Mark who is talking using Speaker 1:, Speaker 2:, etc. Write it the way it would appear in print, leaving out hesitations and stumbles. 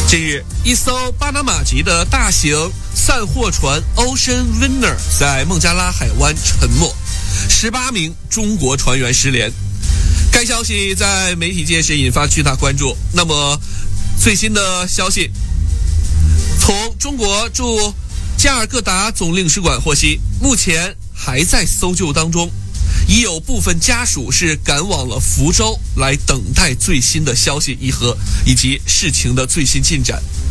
Speaker 1: 近日，一艘巴拿马籍的大型散货船 Ocean Winner 在孟加拉海湾沉没，18名中国船员失联。该消息在媒体界是引发巨大关注。那么，最新的消息，从中国驻加尔各答总领事馆获悉，目前还在搜救当中，已有部分家属是赶往了福州来等待最新的消息以及事情的最新进展。